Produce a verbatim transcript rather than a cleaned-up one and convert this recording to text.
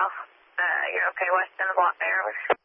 Uh, you're okay west in the block there.